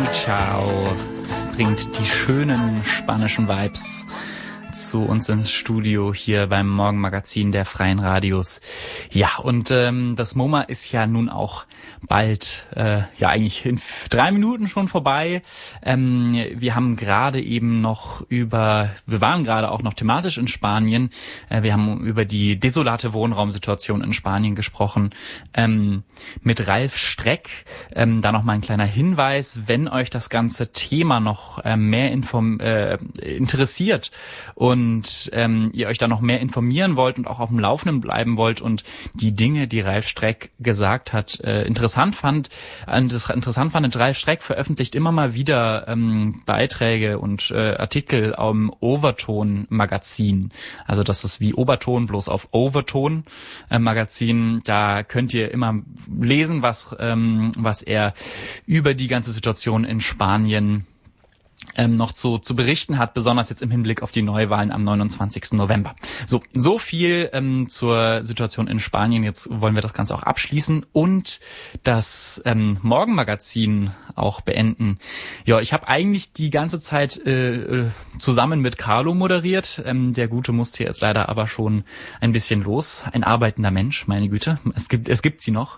Ciao bringt die schönen spanischen Vibes zu uns ins Studio hier beim Morgenmagazin der Freien Radios. Ja, und das MoMA ist ja nun auch bald, eigentlich in 3 Minuten schon vorbei. Wir haben gerade eben wir waren gerade auch noch thematisch in Spanien. Wir haben über die desolate Wohnraumsituation in Spanien gesprochen mit Ralf Streck. Da noch mal ein kleiner Hinweis, wenn euch das ganze Thema noch mehr interessiert und ihr euch da noch mehr informieren wollt und auch auf dem Laufenden bleiben wollt und die Dinge, die Ralf Streck gesagt hat, interessant fandet, Ralf Streck veröffentlicht immer mal wieder Beiträge und Artikel am Overton Magazin. Also das ist wie Oberton, bloß auf Overton Magazin. Da könnt ihr immer lesen, was er über die ganze Situation in Spanien noch zu berichten hat, besonders jetzt im Hinblick auf die Neuwahlen am 29. November. So viel zur Situation in Spanien. Jetzt wollen wir das Ganze auch abschließen und das Morgenmagazin auch beenden. Ja, ich habe eigentlich die ganze Zeit zusammen mit Carlo moderiert. Der Gute musste jetzt leider aber schon ein bisschen los. Ein arbeitender Mensch, meine Güte. Es gibt sie noch.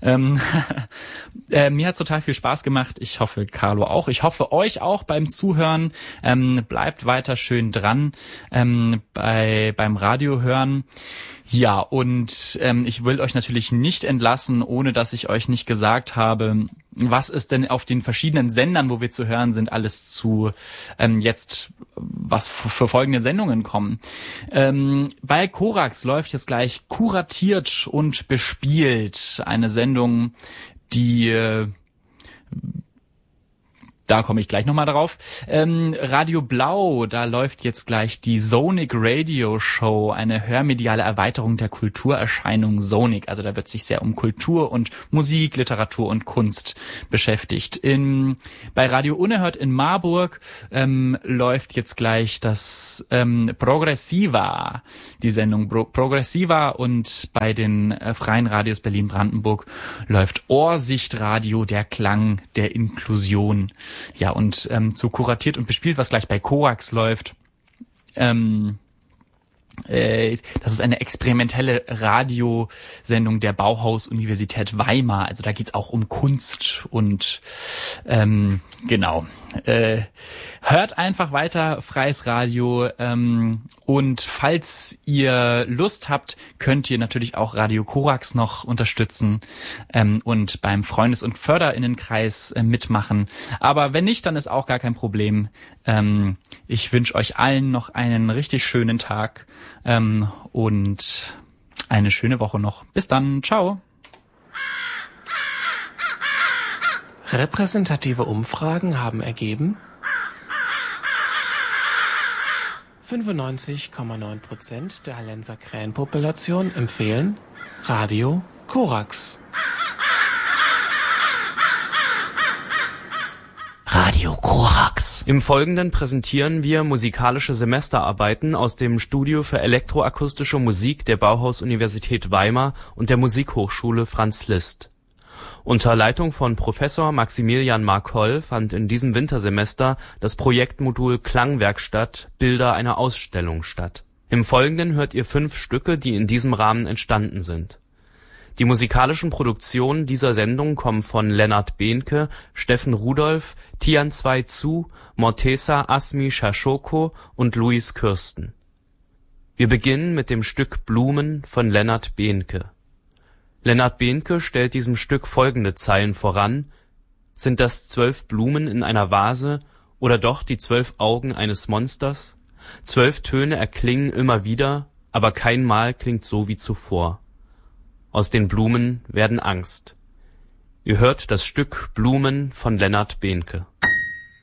Mir hat's total viel Spaß gemacht. Ich hoffe, Carlo auch. Ich hoffe, euch auch beim Zuhören. Bleibt weiter schön dran beim Radio hören. Ja, und ich will euch natürlich nicht entlassen, ohne dass ich euch nicht gesagt habe, was ist denn auf den verschiedenen Sendern, wo wir zu hören sind, alles zu jetzt, was für folgende Sendungen kommen. Bei Korax läuft jetzt gleich Kuratiert und bespielt, eine Sendung, die da komme ich gleich nochmal drauf. Radio Blau, da läuft jetzt gleich die Sonic Radio Show, eine hörmediale Erweiterung der Kulturerscheinung Sonic. Also da wird sich sehr um Kultur und Musik, Literatur und Kunst beschäftigt. Bei Radio Unerhört in Marburg läuft jetzt gleich das Progressiva, die Sendung Progressiva, und bei den Freien Radios Berlin-Brandenburg läuft Ohrsichtradio, der Klang der Inklusion. Ja, und zu Kuratiert und bespielt, was gleich bei Korax läuft, das ist eine experimentelle Radiosendung der Bauhaus-Universität Weimar. Also da geht's auch um Kunst und genau. Hört einfach weiter Freies Radio und falls ihr Lust habt, könnt ihr natürlich auch Radio Korax noch unterstützen und beim Freundes- und Förderinnenkreis mitmachen. Aber wenn nicht, dann ist auch gar kein Problem. Ich wünsche euch allen noch einen richtig schönen Tag und eine schöne Woche noch. Bis dann. Ciao. Repräsentative Umfragen haben ergeben, 95,9% der Hallenser Krähenpopulation empfehlen Radio Korax. Radio Korax. Im Folgenden präsentieren wir musikalische Semesterarbeiten aus dem Studio für elektroakustische Musik der Bauhaus-Universität Weimar und der Musikhochschule Franz Liszt. Unter Leitung von Professor Maximilian Marcoll fand in diesem Wintersemester das Projektmodul Klangwerkstatt – Bilder einer Ausstellung statt. Im Folgenden hört ihr 5 Stücke, die in diesem Rahmen entstanden sind. Die musikalischen Produktionen dieser Sendung kommen von Lennart Behnke, Steffen Rudolph, Tian Zwei Zu, Morteza Asmi Shashoko und Luis Kürsten. Wir beginnen mit dem Stück Blumen von Lennart Behnke. Lennart Behnke stellt diesem Stück folgende Zeilen voran: Sind das 12 Blumen in einer Vase oder doch die 12 Augen eines Monsters? 12 Töne erklingen immer wieder, aber kein Mal klingt so wie zuvor. Aus den Blumen werden Angst. Ihr hört das Stück Blumen von Lennart Behnke.